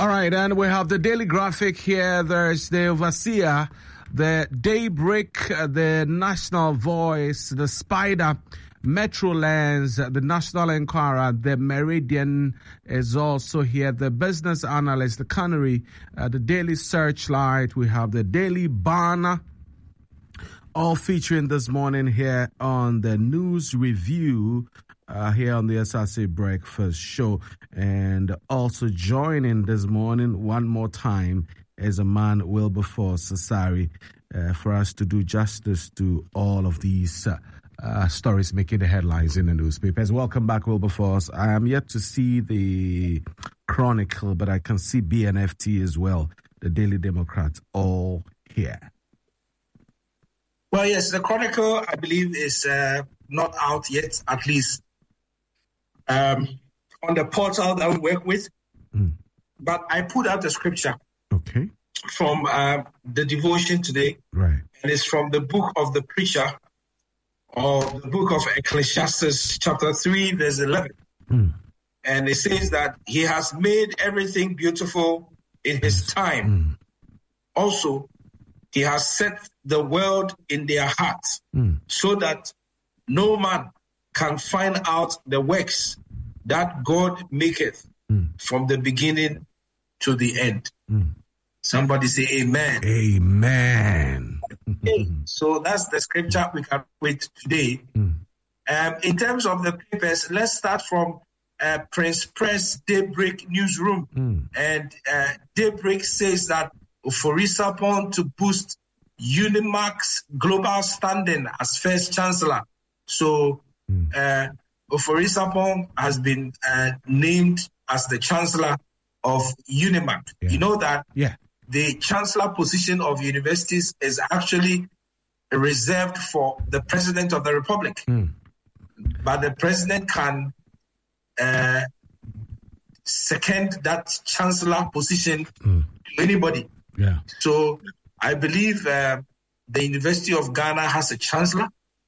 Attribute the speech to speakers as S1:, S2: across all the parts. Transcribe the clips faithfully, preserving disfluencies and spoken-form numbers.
S1: All right, and we have the Daily Graphic here. There's the Overseer, the Daybreak, uh, the National Voice, the Spider, Metrolens, the National Enquirer, the Meridian is also here, the Business Analyst, the Canary, uh, the Daily Searchlight. We have the Daily Banner, all featuring this morning here on the News Review, uh, here on the S R C Breakfast Show. And also joining this morning one more time is a man, Wilberforce Asari, uh, for us to do justice to all of these uh, Uh, stories making the headlines in the newspapers. Welcome back, Wilberforce. I am yet to see the Chronicle, but I can see B N F T as well, the Daily Democrat, all here.
S2: Well, yes, the Chronicle, I believe, is uh, not out yet, at least um, on the portal that we work with. Mm. But I put out the scripture
S1: okay.
S2: from uh, the devotion today.
S1: Right.
S2: And it's from the book of the preacher, or the book of Ecclesiastes, chapter three, verse eleven. Mm. And it says that he has made everything beautiful in his time. Mm. Also, he has set the world in their hearts, mm. so that no man can find out the works that God maketh mm. from the beginning to the end. Mm. Somebody say amen.
S1: Amen.
S2: Okay, so that's the scripture we can read today. Mm. Um, in terms of the papers, let's start from uh, Prince Press Daybreak Newsroom. Mm. And uh, Daybreak says that Oforisapon to boost Unimark's global standing as first chancellor. So mm. uh, Oforisapon has been uh, named as the chancellor of Unimark. Yeah. You know that?
S1: Yeah.
S2: The chancellor position of universities is actually reserved for the president of the republic. Mm. But the president can uh, second that chancellor position mm. to anybody.
S1: Yeah.
S2: So I believe uh, the University of Ghana has a chancellor.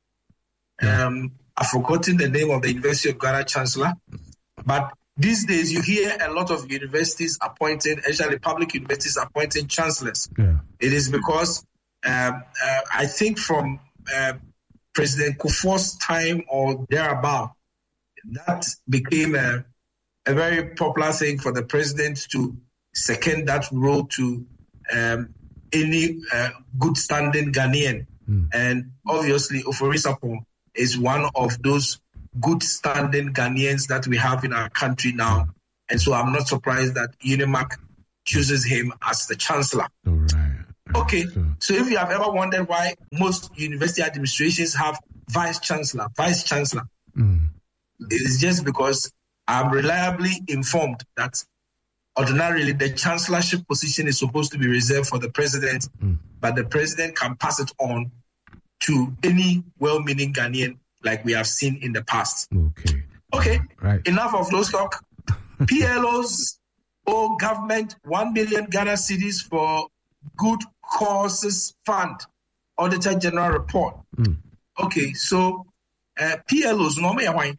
S2: Yeah. Um, I've forgotten the name of the University of Ghana chancellor. But these days, you hear a lot of universities appointing, especially public universities appointing chancellors. Yeah. It is because um, uh, I think from uh, President Kufuor's time or thereabout, that became a, a very popular thing for the president to second that role to um, any uh, good standing Ghanaian. Mm. And obviously, Oforisapon is one of those good standing Ghanaians that we have in our country now. And so I'm not surprised that Unimark chooses him as the chancellor.
S1: All right.
S2: Okay, so if you have ever wondered why most university administrations have vice chancellor, vice chancellor, mm. it is just because I'm reliably informed that ordinarily the chancellorship position is supposed to be reserved for the president, mm. but the president can pass it on to any well-meaning Ghanaian like we have seen in the past.
S1: Okay.
S2: Okay,
S1: right.
S2: Enough of those talk. P L Os owe government one million Ghana cedis for good causes fund, Auditor General report. Mm. Okay, so uh, P L Os, no me why?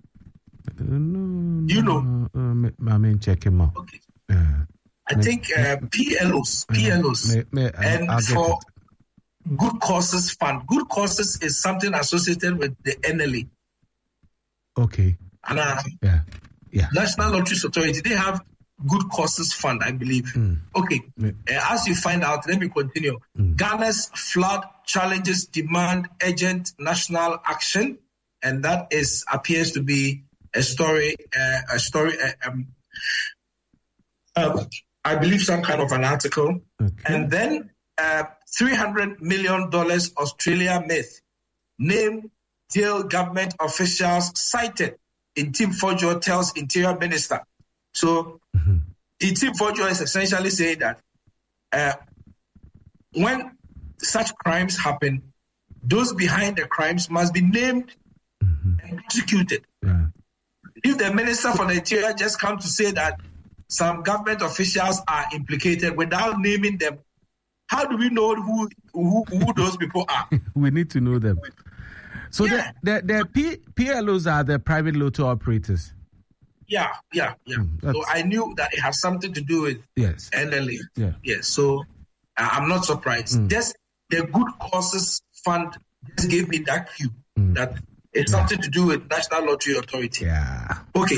S1: Uh, no,
S2: you know?
S1: Uh, I mean, check him out.
S2: Okay.
S1: Uh,
S2: I
S1: me,
S2: think uh,
S1: me,
S2: P L Os, P L Os,
S1: me, me,
S2: and
S1: I'll
S2: for good causes fund. Good causes is something associated with the N L A.
S1: Okay.
S2: And uh,
S1: yeah, yeah.
S2: National Lotteries Authority, they have good causes fund, I believe. Mm. Okay. Mm. Uh, as you find out, let me continue. Mm. Ghana's flood challenges demand urgent national action, and that is appears to be a story. Uh, a story. Uh, um, uh, I believe some kind of an article,
S1: okay.
S2: And then. Uh, three hundred million dollars Australia myth. Name deal government officials cited. Intim Fojo tells Interior Minister. So, mm-hmm. Intim Fojo is essentially saying that uh, when such crimes happen, those behind the crimes must be named mm-hmm. and prosecuted.
S1: Yeah.
S2: If the Minister for the Interior just comes to say that some government officials are implicated without naming them, how do we know who who, who those people are?
S1: We need to know them. So
S2: yeah.
S1: the, the, the P, PLOs are the private lotto operators?
S2: yeah, yeah, yeah.
S1: Mm,
S2: so I knew that it has something to do with
S1: yes.
S2: N L A.
S1: Yeah.
S2: Yes. So uh, I'm not surprised. Mm. Just the Good Causes Fund just gave me that cue mm. that it's yeah. something to do with National Lottery Authority.
S1: Yeah.
S2: Okay.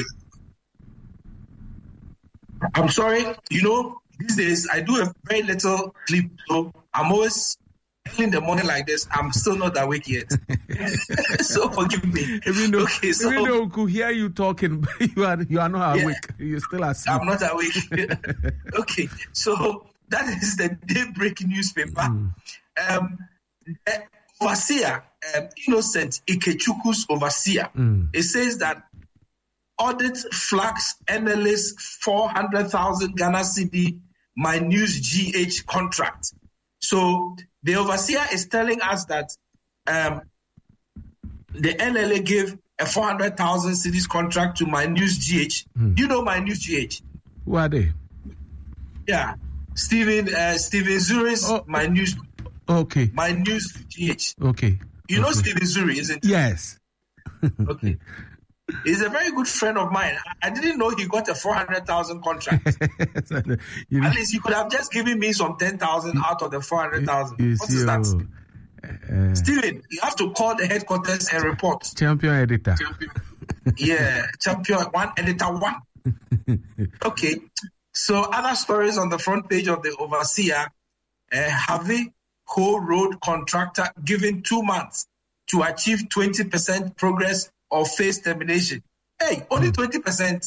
S2: I'm sorry. You know, these days I do a very little sleep, so I'm always in the morning like this. I'm still not awake yet. So forgive me.
S1: Even though,
S2: okay, so,
S1: even though we could hear you talking, you are you are not awake. Yeah, you're still asleep.
S2: I'm not awake. Okay, so that is the Daybreak newspaper. Mm. Um, the overseer, um, Innocent Ikechukwu's overseer, mm. it says that audit flags N L A's four hundred thousand Ghana cedi My News G H contract. So the overseer is telling us that um, the N L A gave a four hundred thousand cedis contract to My News G H. Hmm. You know My News G H?
S1: Who are they?
S2: Yeah, Stephen uh, Stephen Zuri's oh, My News.
S1: Okay.
S2: My News G H.
S1: Okay.
S2: You know
S1: okay.
S2: Stephen Zuri, isn't it?
S1: Yes.
S2: Okay. He's a very good friend of mine. I didn't know he got a four hundred thousand contract. you know, At least he could have just given me some ten thousand out of the four hundred thousand. What is that? Uh, Stephen, you have to call the headquarters and report.
S1: Champion editor.
S2: Champion. Yeah, champion one, editor one. Okay. So other stories on the front page of the overseer. Uh, Harvey Ho Road contractor given two months to achieve twenty percent progress or face termination. Hey, only twenty percent.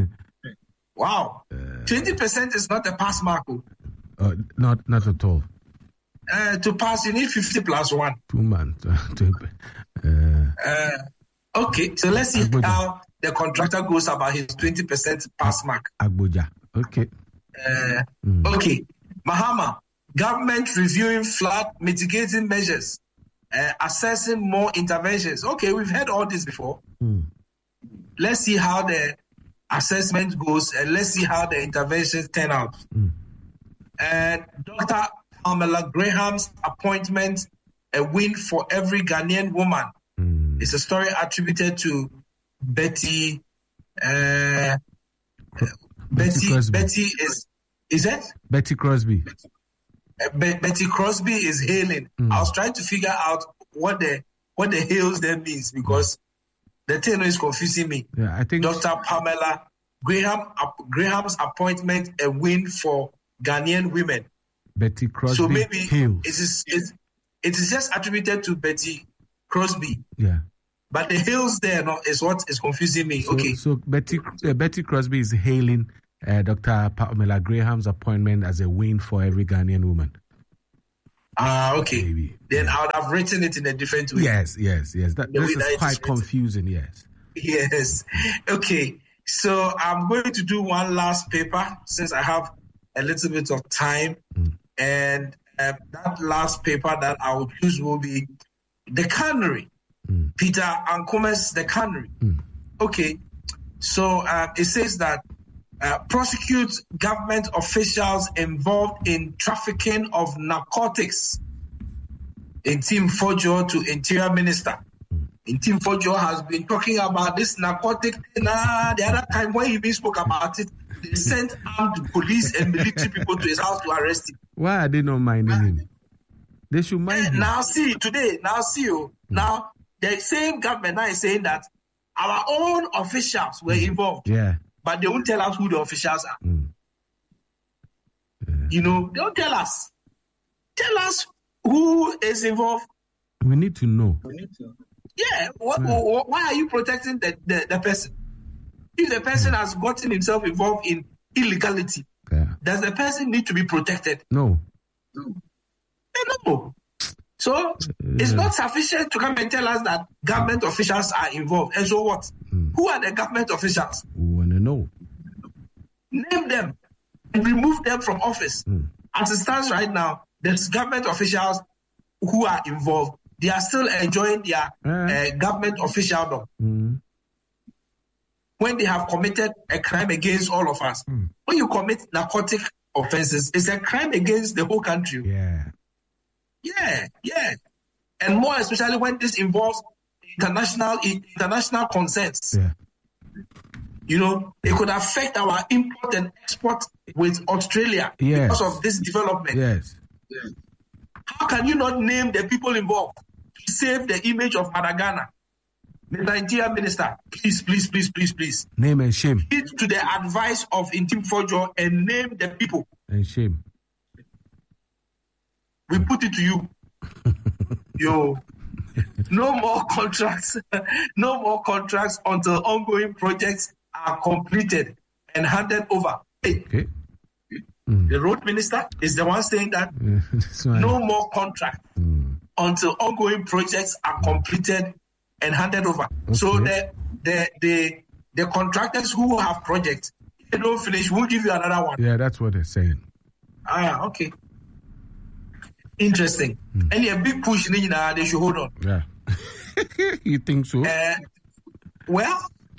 S2: Wow. Uh, twenty percent is not a pass mark.
S1: Uh, not not at all.
S2: Uh, to pass, you need fifty plus one.
S1: Two months. uh,
S2: uh, okay, so let's see Agboja. How the contractor goes about his twenty percent pass mark.
S1: Agboja. Okay.
S2: Uh, mm. Okay. Mahama, government reviewing flood mitigating measures. Uh, assessing more interventions. Okay, we've heard all this before. Mm. Let's see how the assessment goes and let's see how the interventions turn out. Mm. And Doctor Pamela Graham's appointment, a win for every Ghanaian woman. Mm. It's a story attributed to Betty. Uh, Betty, Betty, Betty is, is that?
S1: Betty Crosby.
S2: Betty. Be- Betty Crosby is hailing. Mm. I was trying to figure out what the what the hails there means because the thing is confusing me.
S1: Yeah, I think
S2: Doctor Pamela Graham uh, Graham's appointment a win for Ghanaian women.
S1: Betty Crosby.
S2: So maybe
S1: hails.
S2: it is it, it is just attributed to Betty Crosby.
S1: Yeah.
S2: But the hails there no, is what is confusing me.
S1: So,
S2: okay.
S1: So Betty uh, Betty Crosby is hailing Uh, Doctor Pamela Graham's appointment as a win for every Ghanaian woman.
S2: Ah, uh, okay. Maybe. Then I would have written it in a different way.
S1: Yes, yes, yes. That, this is that quite confusing, yes.
S2: Yes. Okay. So I'm going to do one last paper since I have a little bit of time. Mm. And uh, that last paper that I will choose will be The Canary. Mm. Peter Ankome's The Canary. Mm. Okay. So uh, it says that Uh, prosecute government officials involved in trafficking of narcotics. Intim Fojo to Interior Minister. Intim Fojo has been talking about this narcotic thing. Uh, the other time when he even spoke about it, they sent armed police and military people to his house to arrest him.
S1: Why are they not minding uh, him? They should mind uh, him.
S2: Now see, today, now see you. Mm. Now, the same government now is saying that our own officials were involved.
S1: Yeah.
S2: But they won't tell us who the officials are. Mm. Yeah. You know, they won't tell us. Tell us who is involved.
S1: We need to know.
S2: We need to. Yeah. What, yeah. What, why are you protecting the, the, the person? If the person yeah. has gotten himself involved in illegality, yeah. does the person need to be protected?
S1: No.
S2: No. no. So yeah. it's not sufficient to come and tell us that government officials are involved. And so what? Mm. Who are the government officials?
S1: We want to know.
S2: Name them and remove them from office. Mm. As it stands right now, there's government officials who are involved. They are still enjoying their uh. Uh, government officialdom. Mm. When they have committed a crime against all of us. Mm. When you commit narcotic offenses, it's a crime against the whole country.
S1: Yeah.
S2: Yeah, yeah. And more especially when this involves international international consents.
S1: Yeah.
S2: You know, it could affect our import and export with Australia
S1: yes.
S2: because of this development.
S1: Yes.
S2: yes. How can you not name the people involved to save the image of Madagana? Mister Interior Minister, please, please, please, please, please.
S1: Name and shame.
S2: Heed to the advice of Ntim Fordjour and name the people.
S1: And shame.
S2: We put it to you. Yo, no more contracts. No more contracts until ongoing projects are completed and handed over. Hey,
S1: okay. mm.
S2: The road minister is the one saying that
S1: right.
S2: no more contracts
S1: mm.
S2: until ongoing projects are completed and handed over. Okay. So the the the the contractors who have projects, if they don't finish, we'll give you another one.
S1: Yeah, that's what they're saying.
S2: Ah, okay. Interesting. Mm. And a big push, they should hold on.
S1: Yeah. You think so?
S2: Uh, well,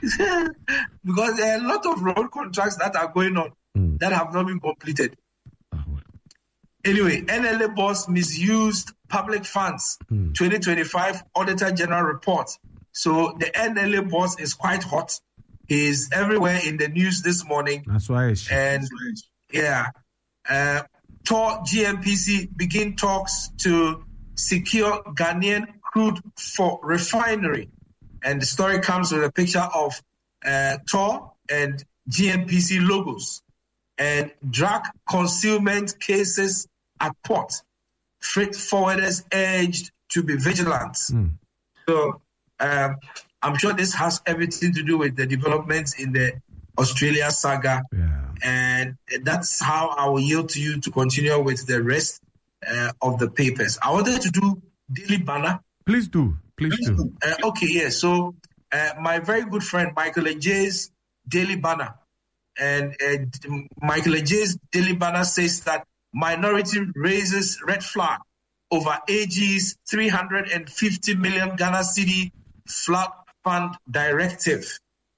S2: because there are a lot of road contracts that are going on mm. that have not been completed. Oh, well. Anyway, N L A boss misused public funds. Mm. twenty twenty-five Auditor General report. So the N L A boss is quite hot. He's everywhere in the news this morning.
S1: That's why it's
S2: and yeah, uh, T O R G N P C begin talks to secure Ghanaian crude for refinery. And the story comes with a picture of uh, T O R and G N P C logos. And drug concealment cases at port. Freight forwarders urged to be vigilant. Mm. So um, I'm sure this has everything to do with the developments in the Australia saga.
S1: Yeah.
S2: And that's how I will yield to you to continue with the rest uh, of the papers. I wanted to do Daily Banner.
S1: Please do. Please, Please do. do.
S2: Uh, okay, yeah. So uh, my very good friend Michael Ejay's Daily Banner. And uh, Michael Ejay's Daily Banner says that minority raises red flag over A G's three hundred fifty million Ghana Cedi flood fund directive.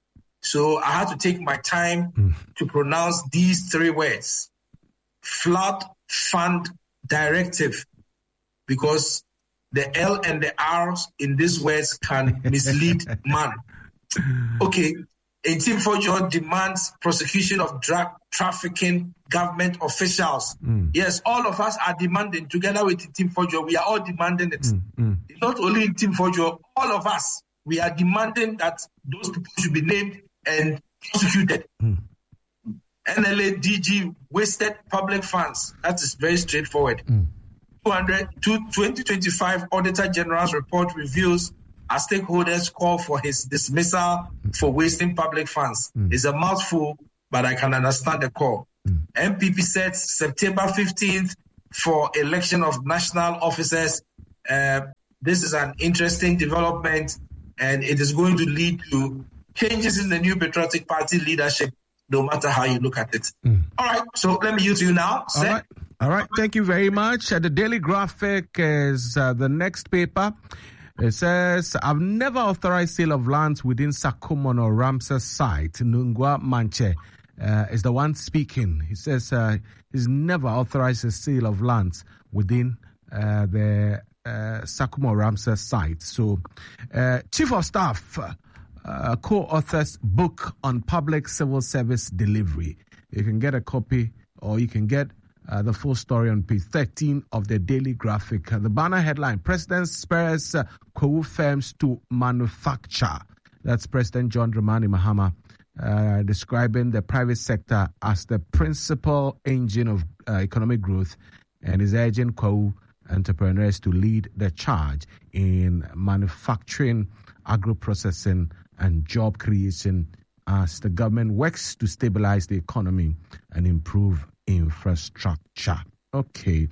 S2: So I had to take my time mm. to pronounce these three words. Flood fund directive. Because the L and the R's in these words can mislead man. Okay. Ntim Fordjour demands prosecution of drug trafficking government officials. Mm. Yes, all of us are demanding, together with Ntim Fordjour, we are all demanding it. Mm. Mm. Not only Ntim Fordjour, all of us, we are demanding that those people should be named and prosecuted. Mm. N L A D G wasted public funds. That is very straightforward. Mm. two hundred, twenty twenty-five Auditor General's report reveals as stakeholders call for his dismissal for wasting public funds. Mm. It's a mouthful, but I can understand the call. Mm. M P P sets September fifteenth for election of national officers. Uh, this is an interesting development, and it is going to lead to changes in the New Patriotic Party leadership, no matter how you look at it. Mm. All right, so let me use you now.
S1: All right. All right, thank you very much. Uh, the Daily Graphic is uh, the next paper. It says, I've never authorized sale of lands within Sakumon or Ramses site. Nungwa Manche uh, is the one speaking. He says uh, he's never authorized a sale of lands within uh, the uh, Sakumon Ramses site. So, uh, Chief of Staff uh, co-authors book on public civil service delivery. You can get a copy, or you can get Uh, the full story on page thirteen of the Daily Graphic. Uh, the banner headline, President spurs uh, Kwawu firms to manufacture. That's President John Dramani Mahama uh, describing the private sector as the principal engine of uh, economic growth, and is urging Kwawu entrepreneurs to lead the charge in manufacturing, agro-processing and job creation as the government works to stabilize the economy and improve infrastructure. Okay.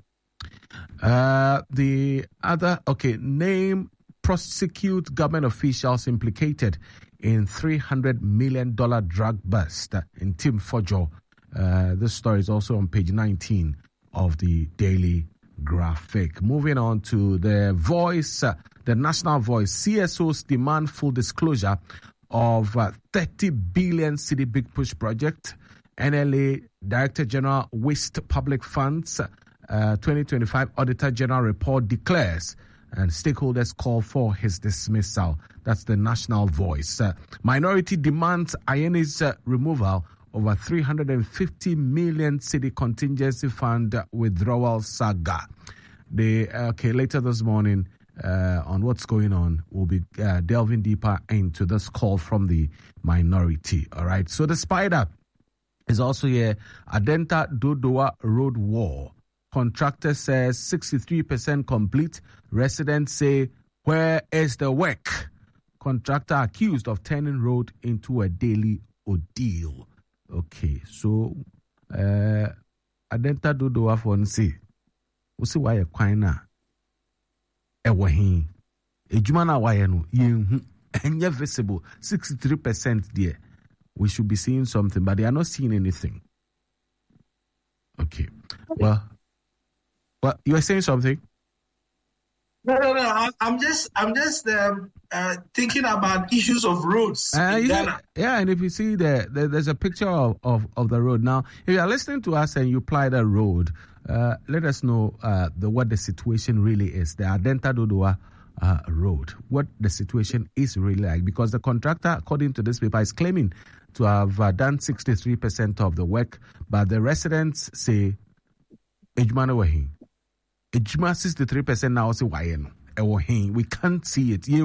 S1: Uh, the other, okay, name, prosecute government officials implicated in three hundred million dollars drug bust in Ntim Fordjour. Uh, this story is also on page nineteen of the Daily Graphic. Moving on to the Voice, uh, the National Voice. C S Os demand full disclosure of uh, thirty billion Cedi Big Push project. N L A Director General waste public funds. Uh, twenty twenty-five Auditor General report declares, and stakeholders call for his dismissal. That's the National Voice. Uh, minority demands Ayene's uh, removal over three hundred fifty million city contingency fund withdrawal saga. They, okay, later this morning uh, on what's going on, we'll be uh, delving deeper into this call from the minority. All right. So the spider is also here. Adenta Dodowa Road War. Contractor says sixty-three percent complete. Residents say, where is the work? Contractor accused of turning road into a daily ordeal. Okay, so uh, Adenta Dodowa Fonse. We see why a quina a wahin. A Jumana wayano, yen, and yet visible sixty-three percent there. We should be seeing something, but they are not seeing anything. Okay, well, well, you are saying something?
S2: No, no, no. I'm just, I'm just um, uh, thinking about issues of roads
S1: uh,
S2: in
S1: yeah,
S2: Ghana.
S1: Yeah, and if you see the, the there's a picture of, of, of the road. Now, if you are listening to us and you apply the road, uh, let us know uh, the what the situation really is. The Adenta Dodowa uh, road, what the situation is really like, because the contractor, according to this paper, is claiming to have uh, done sixty-three percent of the work, but the residents say, Ejumana wahin. Ejuma sixty-three percent now say why we can't see it.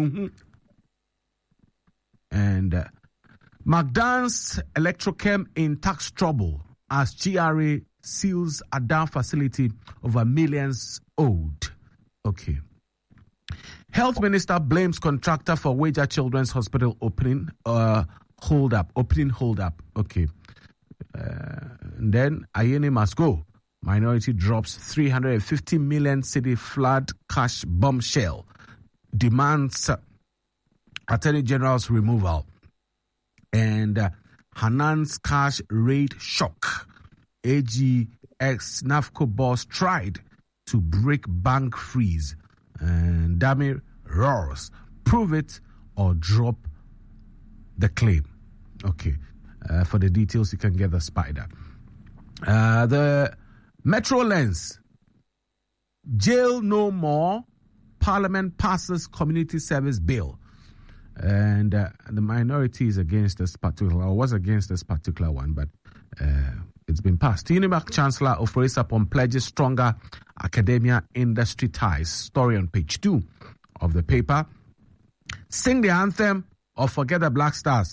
S1: And uh, McDonald's Electrochem in tax trouble as G R A seals a down facility over millions owed. Okay. Health Minister blames contractor for Wager Children's Hospital opening uh, hold up, opening hold up. Okay. Uh, and then Ayene must go. Minority drops three hundred fifty million city flood cash bombshell. Demands uh, Attorney General's removal. And uh, Hanan's cash raid shock. A G X NAFCO boss tried to break bank freeze. And Dami roars, prove it or drop the claim. Okay. Uh, for the details, you can get the spider. Uh, the Metro Lens, jail no more, Parliament passes community service bill. And uh, the minority is against this particular, or was against this particular one, but uh, it's been passed. Unimac Chancellor Oforisapon pledges stronger academia industry ties. Story on page two of the paper. Sing the anthem or forget the Black Stars.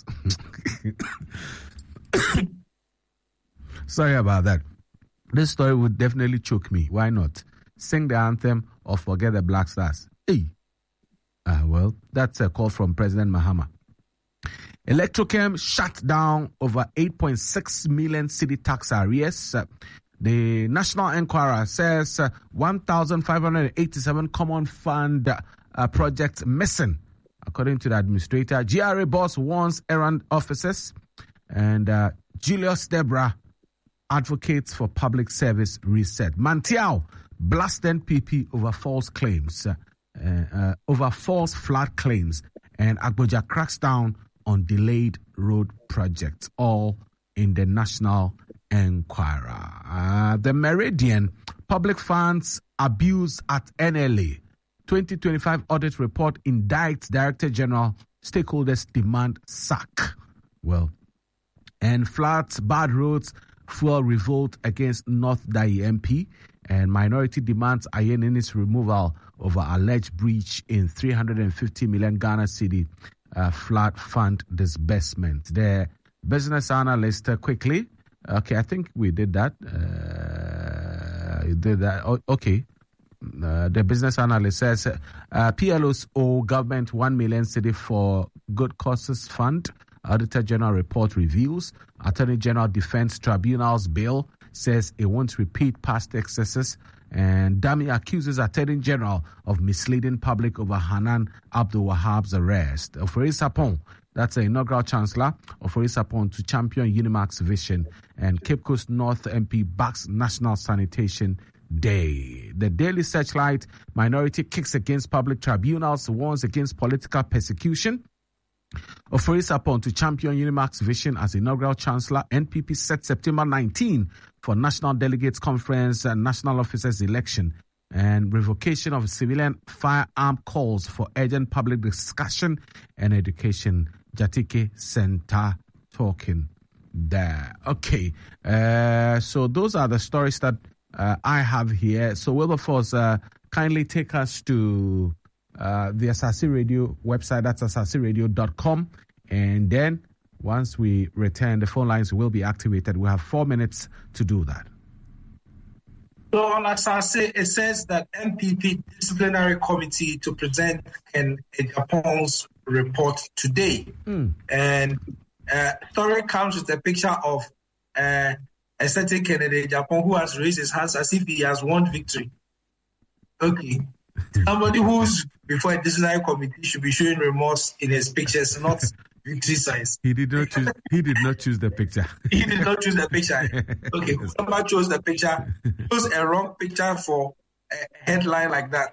S1: Sorry about that. This story would definitely choke me. Why not? Sing the anthem or forget the Black Stars. Hey. Ah, well, that's a call from President Mahama. Electrochem shut down over eight point six million city tax arrears. Uh, the National Enquirer says uh, one thousand five hundred eighty-seven common fund uh, projects missing. According to the administrator, G R A boss warns errand officers. And uh, Julius Debra advocates for public service reset. Mantiao blasts N P P over false claims, uh, uh, over false flood claims, and Agboja cracks down on delayed road projects, all in the National Enquirer. Uh, the Meridian, public funds abuse at N L A. twenty twenty-five audit report indicts Director General, stakeholders demand sack. Well, and floods, bad roads, fuel revolt against North Dai M P, and minority demands Ayene's removal over alleged breach in three hundred fifty million Ghana cedi uh, flood fund disbursement. The business analyst uh, quickly. Okay, I think we did that. Uh, did that. Oh, okay. Uh, the business analyst says uh, P L Os owe government one million cedi for good causes fund. Auditor General report reveals. Attorney General Defense Tribunal's bill says it won't repeat past excesses. And Dami accuses Attorney General of misleading public over Hanan Abdul Wahab's arrest. Oforisapon, that's the inaugural Chancellor, Oforisapon to champion Unimac's vision. And Cape Coast North M P backs National Sanitation Day. The Daily Searchlight, minority kicks against public tribunals, warns against political persecution. Oforisapon to champion Unimac's vision as inaugural Chancellor. N P P set September nineteenth for National Delegates Conference and National Officers Election. and revocation of civilian firearm calls for urgent public discussion and education. Jatike Center talking there. Okay, uh, so those are the stories that uh, I have here. So Wilberforce, uh, kindly take us to uh, the Asase Radio website. That's asase radio dot com. And then once we return, the phone lines will be activated. We have four minutes to do that.
S2: So on Asase, it says that M P P disciplinary committee to present Ken Agyapong's report today. Mm. And uh, story comes with a picture of uh, a certain Ken Agyapong who has raised his hands as if he has won victory. Okay. Somebody who's before a disciplinary committee should be showing remorse in his pictures, not victory signs.
S1: He did not choose. He did not choose the picture.
S2: He did not choose the picture. Okay, whoever chose the picture chose a wrong picture for a headline like that.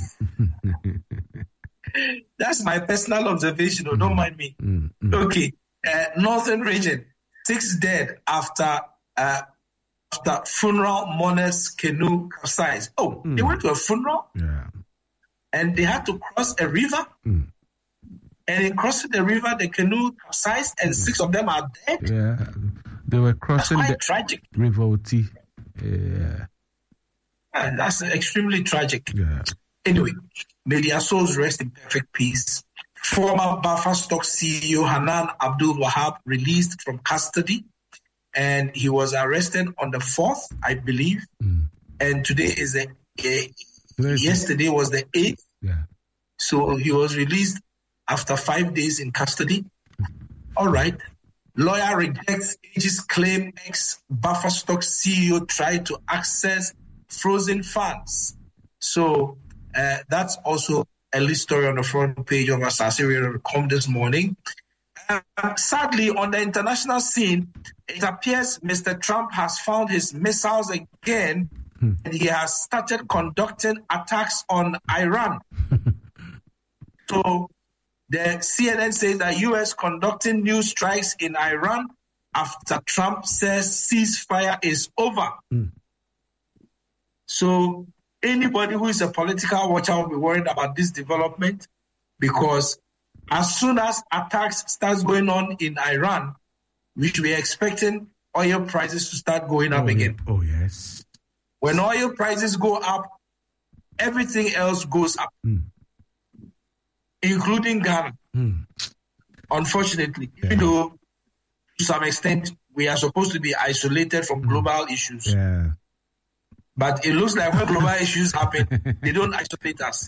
S2: That's my personal observation. Oh, don't mind me. Okay, uh, Northern Region, six dead after uh, after funeral mourners canoe capsized. Oh, mm. they went to a funeral.
S1: Yeah.
S2: And they had to cross a river. Mm. And in crossing the river, the canoe capsized, and six of them are dead.
S1: Yeah, they were crossing
S2: that's quite
S1: the
S2: tragic.
S1: River Oti. Yeah.
S2: And that's extremely tragic.
S1: Yeah.
S2: Anyway, may their souls rest in perfect peace. Former Buffer Stock C E O Hanan Abdul Wahab released from custody, and he was arrested on the fourth, I believe. Mm. And today is the uh, yesterday was the eighth.
S1: Yeah.
S2: So he was released after five days in custody. All right. Lawyer rejects Aegis claim ex-Buffer Stock C E O tried to access frozen funds. So uh, that's also a lead story on the front page of Asase Radio dot com this morning. Uh, sadly, on the international scene, it appears Mister Trump has found his missiles again, hmm. and he has started conducting attacks on Iran. So the C N N says that U S conducting new strikes in Iran after Trump says ceasefire is over. Mm. So anybody who is a political watcher will be worried about this development, because as soon as attacks starts going on in Iran, we should be expecting oil prices to start going up
S1: oh,
S2: again.
S1: Yeah. Oh, yes.
S2: When oil prices go up, everything else goes up. Mm. Including Ghana. Hmm. Unfortunately, yeah. even though to some extent we are supposed to be isolated from global issues.
S1: Yeah.
S2: But it looks like when global issues happen, they don't isolate us.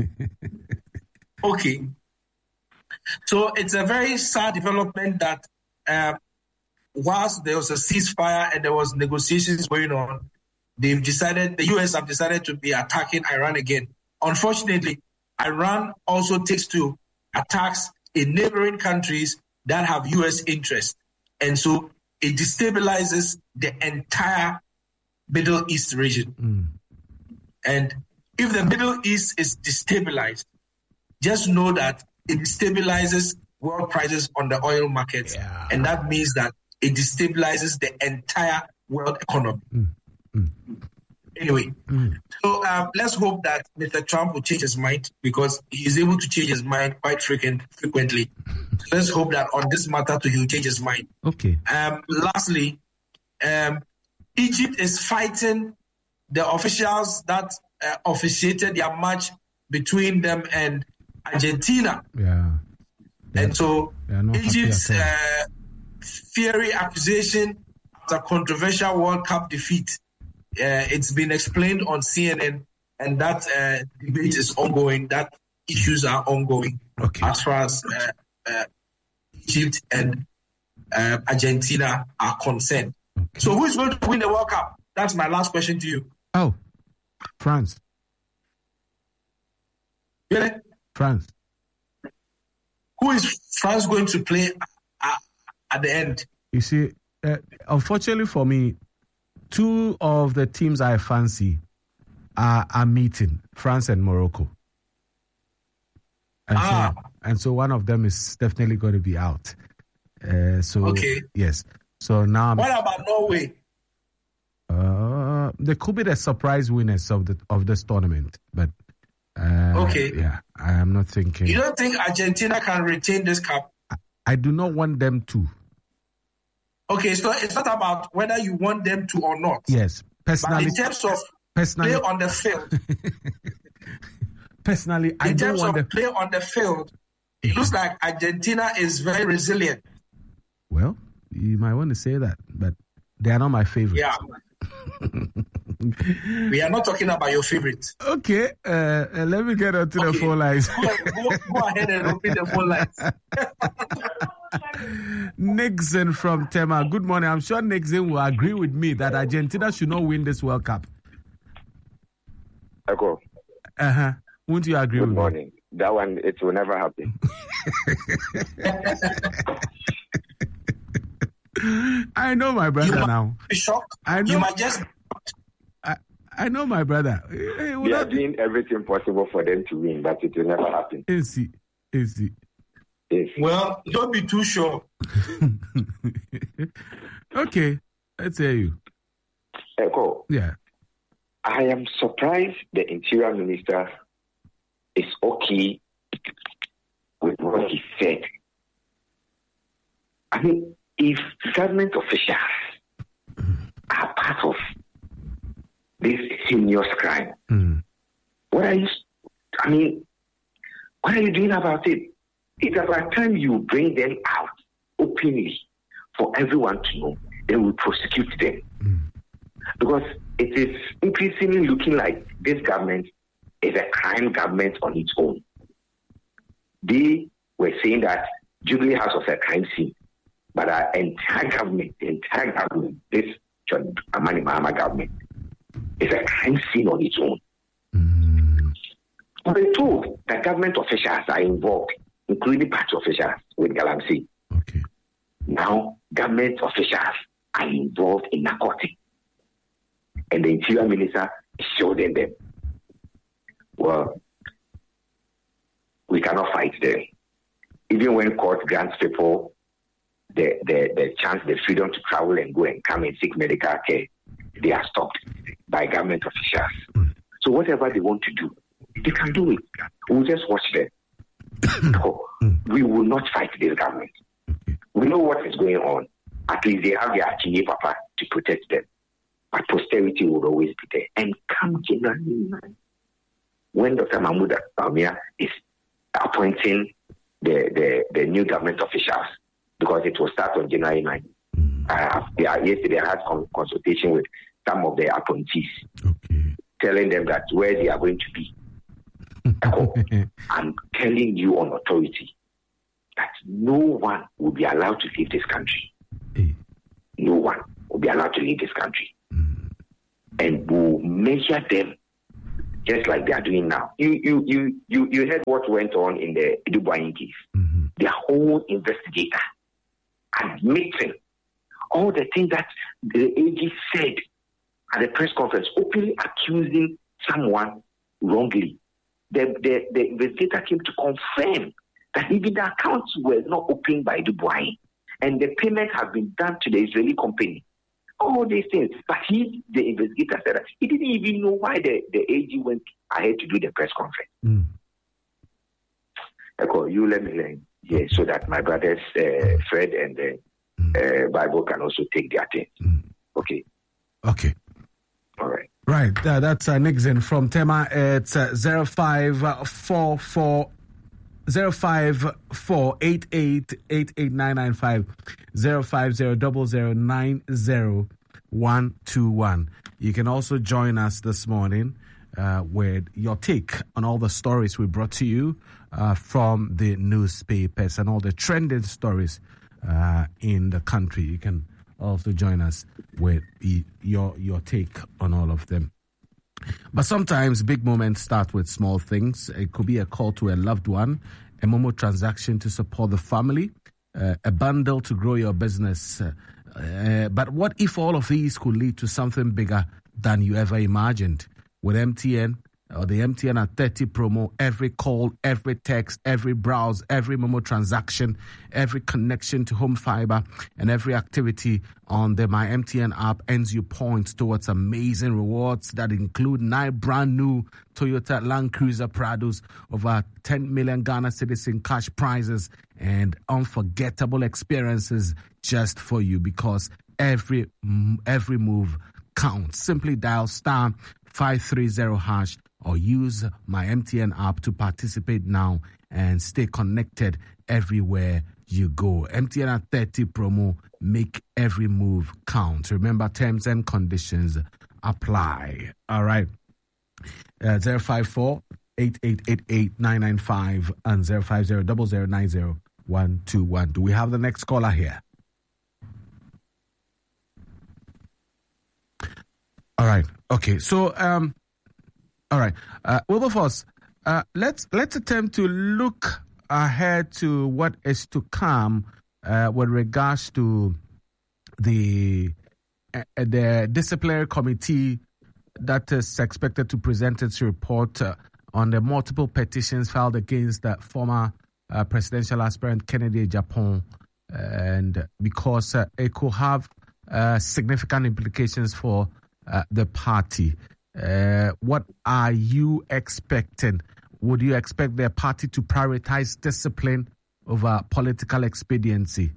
S2: Okay. So it's a very sad development that uh, whilst there was a ceasefire and there was negotiations going on, they've decided, the U S have decided to be attacking Iran again. Unfortunately, Iran also takes to attacks in neighboring countries that have U S interests. And so it destabilizes the entire Middle East region. Mm. And if the Middle East is destabilized, just know that it destabilizes world prices on the oil markets.
S1: Yeah.
S2: And that means that it destabilizes the entire world economy. Mm. Mm. Anyway, mm. so um, let's hope that Mister Trump will change his mind, because he is able to change his mind quite frequent, frequently. So let's hope that on this matter too, he will change his mind.
S1: Okay.
S2: Um, lastly, um, Egypt is fighting the officials that uh, officiated their match between them and Argentina.
S1: Yeah.
S2: They're, and so Egypt's uh, fiery accusation after controversial World Cup defeat. Uh, it's been explained on C N N, and that uh, debate is ongoing. That issues are ongoing
S1: okay.
S2: as far as uh, uh, Egypt and uh, Argentina are concerned. Okay. So who is going to win the World Cup? That's my last question to you.
S1: Oh, France.
S2: Really?
S1: France.
S2: Who is France going to play at, at the end?
S1: You see, uh, unfortunately for me, two of the teams I fancy are, are meeting, France and Morocco. And,
S2: ah.
S1: so, and so one of them is definitely going to be out. Uh, so
S2: okay.
S1: Yes. So now I'm,
S2: what about Norway?
S1: Uh, they could be the surprise winners of the of this tournament, but uh,
S2: okay,
S1: yeah, I am not thinking.
S2: You don't think Argentina can retain this cup?
S1: I, I do not want them to.
S2: Okay, so it's not about whether you want them to or not.
S1: Yes, personally.
S2: But in terms of
S1: personally,
S2: play on the field,
S1: personally,
S2: in
S1: I don't
S2: terms
S1: want
S2: of
S1: the
S2: play on the field, it looks like Argentina is very resilient.
S1: Well, you might want to say that, but they are not my favorite.
S2: Yeah. We are not talking about your favorite.
S1: Okay, uh, uh, let me get on to okay. the phone lines.
S2: go, go, go ahead and open the phone lines.
S1: Nixon from Tema. Good morning. I'm sure Nixon will agree with me that Argentina should not win this World Cup.
S3: Echo.
S1: Uh-huh. Won't you agree
S3: Good
S1: with
S3: morning.
S1: me?
S3: That one, it will never happen.
S1: I know my brother
S2: you
S1: now.
S2: Be shocked.
S1: I know.
S2: You might just.
S1: I, I know my brother.
S3: They are not... doing everything possible for them to win, but it will never happen.
S1: Easy, easy.
S3: Yes.
S2: Well, don't be too sure.
S1: Okay, let's hear you.
S3: Echo.
S1: Yeah.
S3: I am surprised the Interior Minister is okay with what he said. I mean, if government officials are part of this heinous crime,
S1: mm.
S3: what are you, I mean, what are you doing about it? It's about time you bring them out openly for everyone to know. Then we prosecute them.
S1: Mm.
S3: Because it is increasingly looking like this government is a crime government on its own. They were saying that Jubilee House was a crime scene, but our entire government, the entire government, this John Dramani Mahama government, is a crime scene on its own.
S1: Mm.
S3: We're told that government officials are involved, including party officials with Galamsey.
S1: Okay.
S3: Now, government officials are involved in narcotics. And the Interior Minister is shielding them. Well, we cannot fight them. Even when court grants people the, the, the chance, the freedom to travel and go and come and seek medical care, they are stopped by government officials.
S1: Mm.
S3: So whatever they want to do, they can do it. We'll just watch them. So we will not fight this government. We know what is going on. At least they have their Chini Papa to protect them. But posterity will always be there. And come January ninth, when Doctor Mahmoud Bawumia is appointing the, the, the new government officials, because it will start on January ninth. Uh, they are, yesterday I had con- consultation with some of the appointees,
S1: okay.
S3: telling them that where they are going to be. I'm telling you on authority that no one will be allowed to leave this country.
S1: Hey.
S3: No one will be allowed to leave this country.
S1: Mm.
S3: And we'll measure them just like they are doing now. You you you you, you heard what went on in the Dubai case.
S1: Mm-hmm.
S3: Their whole investigator admitting all the things that the A G said at the press conference, openly accusing someone wrongly. The, the, the investigator came to confirm that even the accounts were not opened by Dubai and the payment had been done to the Israeli company. All these things. But he, the investigator, said that he didn't even know why the, the A G went ahead to do the press conference.
S1: Mm.
S3: Echo, you let me learn here so that my brothers, uh, Fred and the uh, Bible can also take their things.
S1: Mm.
S3: Okay.
S1: Okay.
S3: All right.
S1: Right. Uh, that's uh, Nixon from Tema. It's uh, zero five four four zero five four eight eight eight eight nine nine five zero five zero double zero nine zero one two one. You can also join us this morning uh, with your take on all the stories we brought to you uh, from the newspapers and all the trending stories uh, in the country. You can also join us with your your take on all of them. But sometimes big moments start with small things. It could be a call to a loved one, a Momo transaction to support the family, uh, a bundle to grow your business. Uh, uh, but what if all of these could lead to something bigger than you ever imagined? With M T N, or the M T N at thirty promo, every call, every text, every browse, every Momo transaction, every connection to home fiber, and every activity on the My M T N app earns you points towards amazing rewards that include nine brand new Toyota Land Cruiser Prados, over ten million Ghana cedis in cash prizes, and unforgettable experiences just for you, because every every move counts. Simply dial star five three zero hash or use My M T N app to participate now and stay connected everywhere you go. M T N at thirty promo, make every move count. Remember, terms and conditions apply. All right. Uh, zero five four, eight eight eight eight, nine nine five and zero five zero, zero zero nine zero, one two one. Do we have the next caller here? All right. Okay. So, um, all right. Uh, Wilberforce, uh, let's let's attempt to look ahead to what is to come uh, with regards to the uh, the disciplinary committee that is expected to present its report uh, on the multiple petitions filed against the former uh, presidential aspirant Kennedy Agyapong, and because uh, it could have uh, significant implications for uh, the party. Uh, what are you expecting? Would you expect the party to prioritize discipline over political expediency?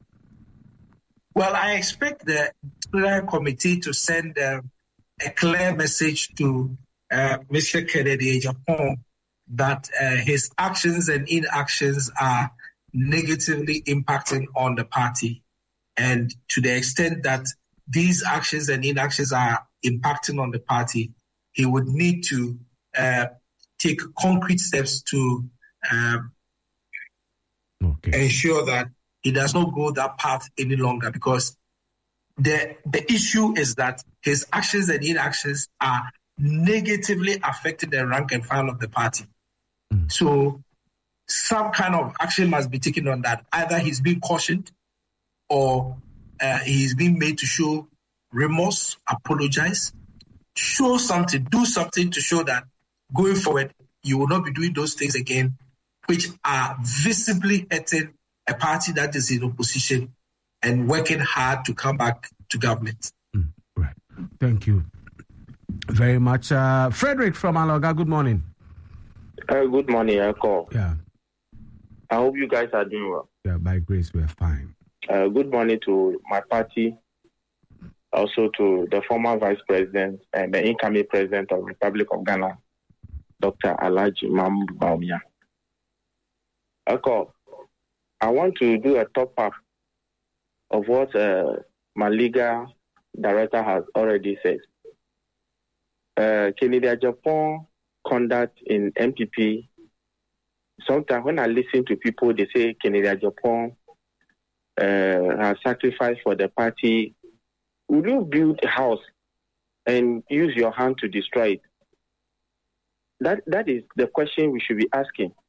S2: Well, I expect the disciplinary committee to send uh, a clear message to uh, Mister Kennedy Agyapong that uh, his actions and inactions are negatively impacting on the party. And to the extent that these actions and inactions are impacting on the party, he would need to uh, take concrete steps to um, okay. ensure that he does not go that path any longer, because the the issue is that his actions and inactions are negatively affecting the rank and file of the party. Mm. So some kind of action must be taken on that. Either he's being cautioned or uh, he's being made to show remorse, apologize, show something, do something to show that going forward you will not be doing those things again, which are visibly hurting a party that is in opposition and working hard to come back to government.
S1: Mm, right. Thank you very much. Uh, Frederick from Aloga, good morning.
S4: Uh, good morning, Uncle.
S1: Yeah.
S4: I hope you guys are doing well.
S1: Yeah, by grace, we're fine.
S4: Uh, good morning to my party, also to the former vice president and the incoming president of the Republic of Ghana, Doctor Alhaji Mahmoud Bawumia. Uncle, I want to do a top-up of what uh, my legal director has already said. Uh, Kennedy Agyapong conduct in M P P, sometimes when I listen to people, they say Kennedy Agyapong uh, has sacrificed for the party. Would you build a house and use your hand to destroy it? That That is the question we should be asking.